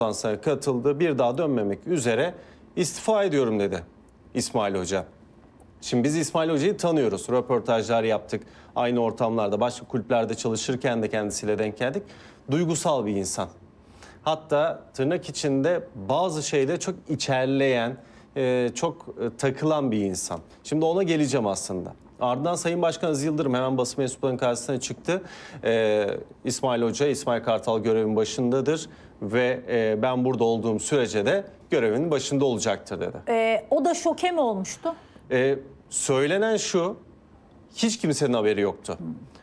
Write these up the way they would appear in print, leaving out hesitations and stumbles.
toplantıya katıldı. Bir daha dönmemek üzere istifa ediyorum dedi İsmail Hoca. Şimdi biz İsmail Hoca'yı tanıyoruz. Röportajlar yaptık. Aynı ortamlarda, başka kulüplerde çalışırken de kendisiyle denk geldik. Duygusal bir insan. Hatta tırnak içinde bazı şeyde çok içerleyen, çok takılan bir insan. Şimdi ona geleceğim aslında. Ardından Sayın Başkan Aziz Yıldırım hemen basın mensuplarının karşısına çıktı. İsmail Hoca, İsmail Kartal görevin başındadır ve ben burada olduğum sürece de görevinin başında olacaktır dedi. O da şoke mi olmuştu? Söylenen şu, hiç kimsenin haberi yoktu.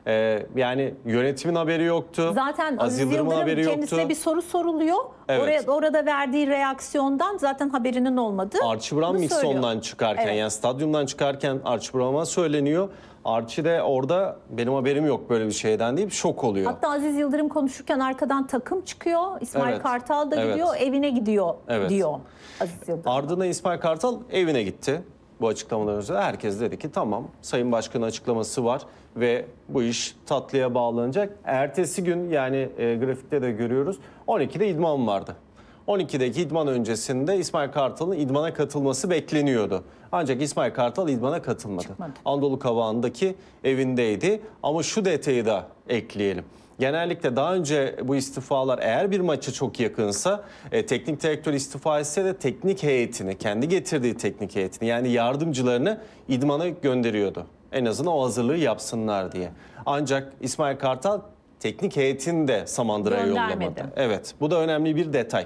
Yani yönetimin haberi yoktu. Zaten Aziz Yıldırım'ın haberi yoktu. kendisine bir soru soruluyor. Evet. Orada verdiği reaksiyondan zaten haberinin olmadığı. Archie Brown misyondan çıkarken, Evet. yani stadyumdan çıkarken Archie Brown'a söyleniyor. Archie de orada benim haberim yok böyle bir şeyden deyip şok oluyor. Hatta Aziz Yıldırım konuşurken arkadan takım çıkıyor. İsmail Evet. Kartal da Evet. gidiyor, evine gidiyor Evet. diyor Aziz Yıldırım. Ardından İsmail Kartal evine gitti. Bu açıklamadan önce herkes dedi ki tamam, Sayın Başkan'ın açıklaması var ve bu iş tatlıya bağlanacak. Ertesi gün, yani grafikte de görüyoruz, 12'de idman vardı. 12'deki idman öncesinde İsmail Kartal'ın idmana katılması bekleniyordu. Ancak İsmail Kartal idmana katılmadı. Çıkmadı. Anadolu Kavağı'ndaki evindeydi. Ama şu detayı da ekleyelim. Genellikle daha önce bu istifalar eğer bir maçı çok yakınsa teknik direktör istifa etse de teknik heyetini, kendi getirdiği teknik heyetini, yani yardımcılarını idmana gönderiyordu. En azından o hazırlığı yapsınlar diye. Ancak İsmail Kartal teknik heyetini de Samandıra'ya Göndermedi. yollamadı. Evet, bu da önemli bir detay.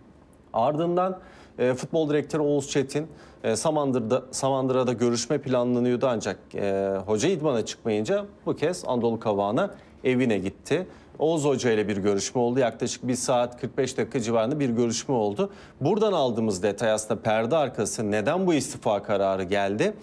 Ardından futbol direktörü Oğuz Çetin Samandıra'da görüşme planlanıyordu, ancak hoca idmana çıkmayınca bu kez Anadolu Kavağı'na evine gitti. Oğuz Hoca ile bir görüşme oldu. Yaklaşık 1 saat 45 dakika civarında bir görüşme oldu. Buradan aldığımız detay aslında perde arkası neden bu istifa kararı geldi.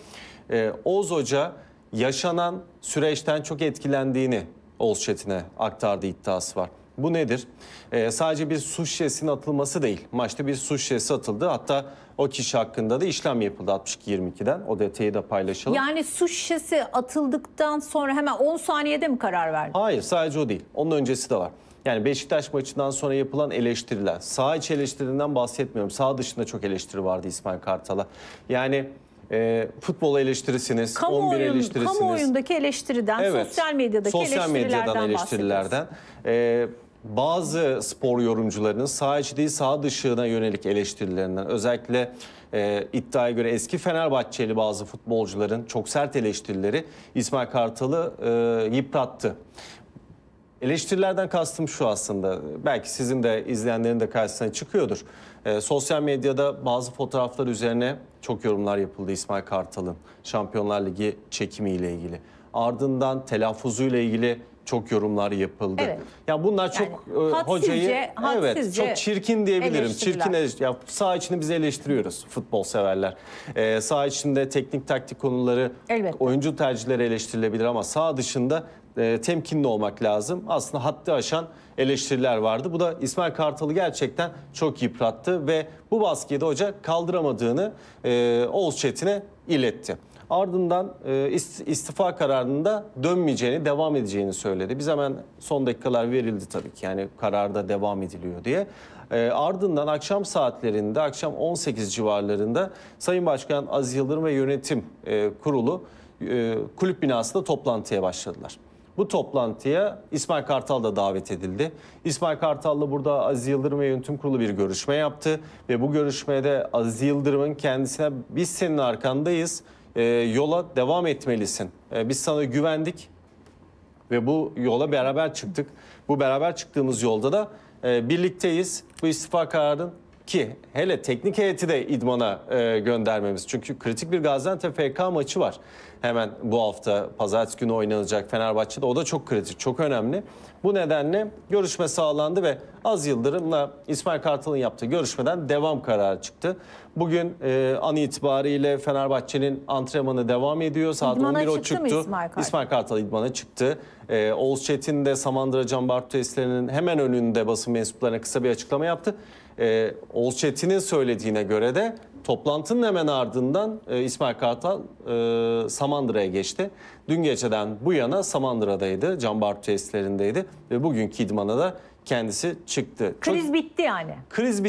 Oğuz Hoca yaşanan süreçten çok etkilendiğini Oğuz Çetin'e aktardığı iddiası var. Bu nedir? Sadece bir su şişesinin atılması değil. Maçta bir su şişesi atıldı. Hatta o kişi hakkında da işlem yapıldı 62-22'den. O detayı da paylaşalım. Yani su şişesi atıldıktan sonra hemen 10 saniyede mi karar verdi? Hayır, sadece o değil. Onun öncesi de var. Yani Beşiktaş maçından sonra yapılan eleştiriler. Saha içi eleştirinden bahsetmiyorum. Saha dışında çok eleştiri vardı İsmail Kartal'a. Yani futbol eleştirisiniz, 11 eleştirisiniz. Kamuoyundaki eleştiriden, Evet, sosyal medyadaki sosyal medyadan eleştirilerden. Bazı spor yorumcularının saha içi değil saha dışına yönelik eleştirilerinden, özellikle iddiaya göre eski Fenerbahçeli bazı futbolcuların çok sert eleştirileri İsmail Kartal'ı yıprattı. Eleştirilerden kastım şu aslında, belki sizin de izleyenlerin de karşısına çıkıyordur. Sosyal medyada bazı fotoğraflar üzerine çok yorumlar yapıldı İsmail Kartal'ın Şampiyonlar Ligi çekimiyle ilgili. Ardından telaffuzuyla ilgili çok yorumlar yapıldı. Evet. Ya bunlar çok hocayı çok çirkin diyebilirim. Çirkin ya, saha içinde biz eleştiriyoruz futbol severler. Saha içinde teknik taktik konuları, oyuncu tercihleri eleştirilebilir ama saha dışında temkinli olmak lazım. Aslında haddi aşan eleştiriler vardı. Bu da İsmail Kartal'ı gerçekten çok yıprattı ve bu baskıyı da hoca kaldıramadığını Oğuz Çetin'e iletti. Ardından istifa kararında dönmeyeceğini, devam edeceğini söyledi. Biz hemen son dakikalar verildi tabii ki, yani kararda devam ediliyor diye. Ardından akşam saatlerinde, akşam 18 civarlarında Sayın Başkan Aziz Yıldırım ve yönetim kurulu kulüp binasında toplantıya başladılar. Bu toplantıya İsmail Kartal da davet edildi. İsmail Kartal'la burada Aziz Yıldırım ve yönetim kurulu bir görüşme yaptı. Ve bu görüşmede Aziz Yıldırım'ın kendisine biz senin arkandayız, yola devam etmelisin. Biz sana güvendik ve bu yola beraber çıktık. Bu beraber çıktığımız yolda da birlikteyiz. Bu istifa kararının ki hele teknik heyeti de idmana göndermemiz. Çünkü kritik bir Gaziantep FK maçı var. Hemen bu hafta pazartesi günü oynanacak Fenerbahçe'de. O da çok kritik, çok önemli. Bu nedenle görüşme sağlandı ve Aziz Yıldırım'la İsmail Kartal'ın yaptığı görüşmeden devam kararı çıktı. Bugün an itibariyle Fenerbahçe'nin antrenmanı devam ediyor. Saat İdmana 11.30'tu. İsmail Kartal idmana çıktı. Oğuz Çetin de Samandıra Can Bartu tesislerinin hemen önünde basın mensuplarına kısa bir açıklama yaptı. Oğuz Çetin'in söylediğine göre de toplantının hemen ardından İsmail Kartal Samandıra'ya geçti. Dün geceden bu yana Samandıra'daydı, Can Bartu tesislerindeydi ve bugünkü idmana da kendisi çıktı. Kriz bitti yani. Kriz